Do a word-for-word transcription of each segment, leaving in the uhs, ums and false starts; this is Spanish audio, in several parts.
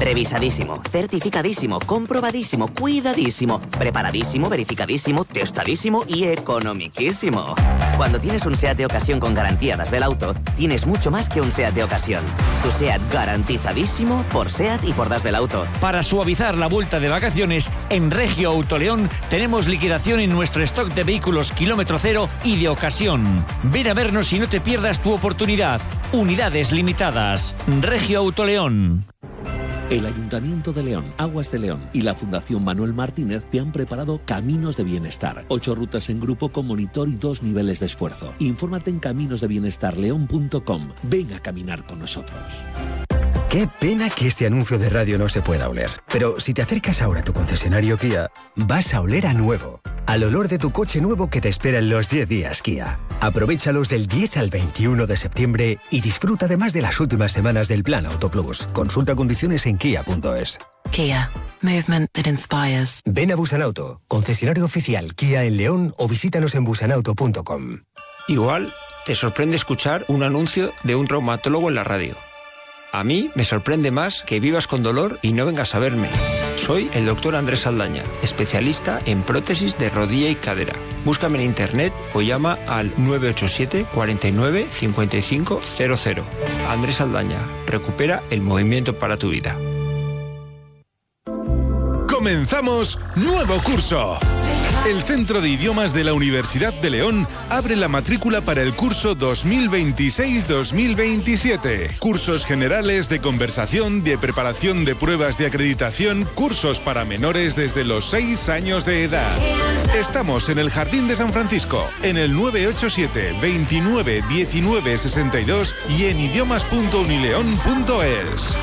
Revisadísimo, certificadísimo, comprobadísimo, cuidadísimo, preparadísimo, verificadísimo, testadísimo y economiquísimo. Cuando tienes un SEAT de ocasión con garantía Das Belauto, tienes mucho más que un SEAT de ocasión. Tu SEAT garantizadísimo por SEAT y por Das Belauto. Para suavizar la vuelta de vacaciones, en Regio Autoleón tenemos liquidación en nuestro stock de vehículos kilómetro cero y de ocasión. Ven a vernos y no te pierdas tu oportunidad. Unidades limitadas. Regio Autoleón. El Ayuntamiento de León, Aguas de León y la Fundación Manuel Martínez te han preparado Caminos de Bienestar. Ocho rutas en grupo con monitor y dos niveles de esfuerzo. Infórmate en caminos de bienestar león punto com. Ven a caminar con nosotros. Qué pena que este anuncio de radio no se pueda oler. Pero si te acercas ahora a tu concesionario Kia, vas a oler a nuevo. Al olor de tu coche nuevo que te espera en los diez días Kia. Aprovéchalos del diez al veintiuno de septiembre y disfruta además de las últimas semanas del Plan Auto Plus. Consulta condiciones en kia punto es. Kia. Movement that inspires. Ven a Busanauto, concesionario oficial Kia en León o visítanos en busanauto punto com. Igual te sorprende escuchar un anuncio de un traumatólogo en la radio. A mí me sorprende más que vivas con dolor y no vengas a verme. Soy el doctor Andrés Saldaña, especialista en prótesis de rodilla y cadera. Búscame en internet o llama al nueve ocho siete, cuarenta y nueve, cincuenta y cinco cero cero. Andrés Saldaña, recupera el movimiento para tu vida. Comenzamos nuevo curso. El Centro de Idiomas de la Universidad de León abre la matrícula para el curso dos mil veintiséis dos mil veintisiete. Cursos generales de conversación, de preparación de pruebas de acreditación, cursos para menores desde los seis años de edad. Estamos en el Jardín de San Francisco, en el nueve ocho siete, veintinueve, diecinueve, sesenta y dos y en idiomas punto unileón punto es.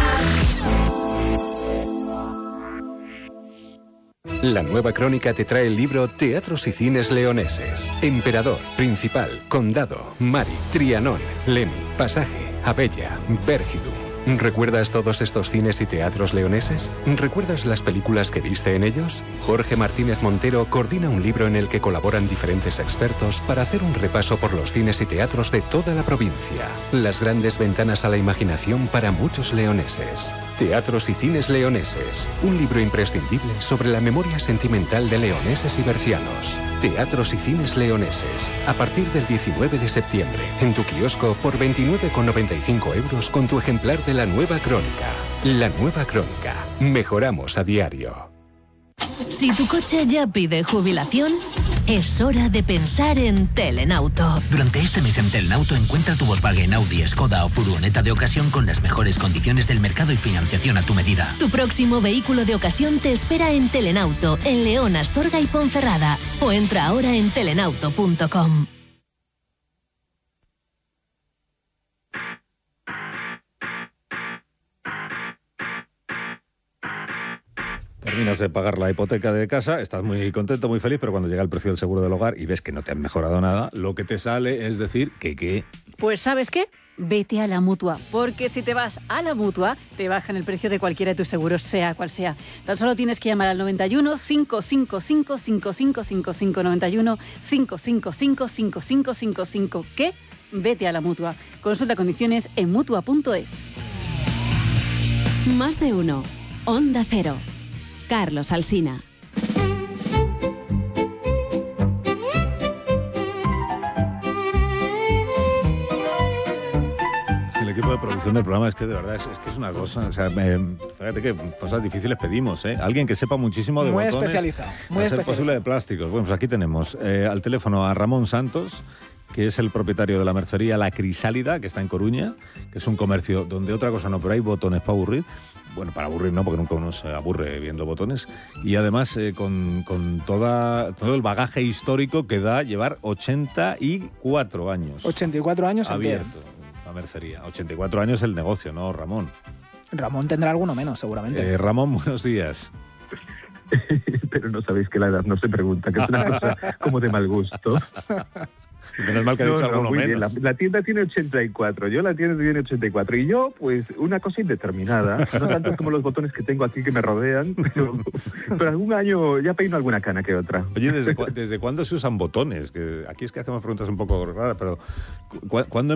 La Nueva Crónica te trae el libro Teatros y Cines Leoneses. Emperador, Principal, Condado, Mari, Trianón, Lemi, Pasaje, Abella, Bérgidu. ¿Recuerdas todos estos cines y teatros leoneses? ¿Recuerdas las películas que viste en ellos? Jorge Martínez Montero coordina un libro en el que colaboran diferentes expertos para hacer un repaso por los cines y teatros de toda la provincia. Las grandes ventanas a la imaginación para muchos leoneses. Teatros y Cines Leoneses. Un libro imprescindible sobre la memoria sentimental de leoneses y bercianos. Teatros y Cines Leoneses. A partir del diecinueve de septiembre. En tu kiosco por veintinueve con noventa y cinco euros con tu ejemplar de La Nueva Crónica. La Nueva Crónica. Mejoramos a diario. Si tu coche ya pide jubilación, es hora de pensar en Telenauto. Durante este mes en Telenauto encuentra tu Volkswagen, Audi, Skoda o furgoneta de ocasión con las mejores condiciones del mercado y financiación a tu medida. Tu próximo vehículo de ocasión te espera en Telenauto, en León, Astorga y Ponferrada. O entra ahora en telenauto punto com. Terminas de pagar la hipoteca de casa, estás muy contento, muy feliz, pero cuando llega el precio del seguro del hogar y ves que no te han mejorado nada, lo que te sale es decir que qué. Pues ¿sabes qué? Vete a la Mutua, porque si te vas a la Mutua, te bajan el precio de cualquiera de tus seguros, sea cual sea. Tan solo tienes que llamar al noventa y uno, cinco cinco cinco, cinco cinco cinco cinco, noventa y uno, cinco cinco cinco, cinco cinco cinco cinco. ¿Qué? Vete a la Mutua. Consulta condiciones en mutua punto es. Más de uno. Onda Cero. Carlos Alsina. El equipo de producción del programa es que de verdad es, es que es una cosa, o sea, me, fíjate que cosas difíciles pedimos, ¿eh? Alguien que sepa muchísimo de muy botones. Especializado, muy a especializado. ser posible de plásticos. Bueno, pues aquí tenemos eh, al teléfono a Ramón Santos, que es el propietario de la mercería La Crisálida, que está en Coruña, que es un comercio donde otra cosa no, pero hay botones para aburrir. Bueno, para aburrir no, porque nunca uno se aburre viendo botones. Y además eh, con, con toda, todo el bagaje histórico que da llevar ochenta y cuatro años. ochenta y cuatro años abierto la mercería. ochenta y cuatro años el negocio, ¿no, Ramón? Ramón tendrá alguno menos, seguramente. Eh, Ramón, buenos días. Pero no sabéis que la edad no se pregunta, que es una cosa como de mal gusto. Menos mal que ha dicho no, alguno no, muy menos. Bien. La, la tienda tiene ochenta y cuatro, yo la tienda tiene ochenta y cuatro. Y yo, pues, una cosa indeterminada. No tanto como los botones que tengo aquí que me rodean, pero, pero algún año ya peino alguna cana que otra. Oye, ¿desde, cu- ¿desde cuándo se usan botones? Que aquí es que hacemos preguntas un poco raras, pero ¿cu- ¿cuándo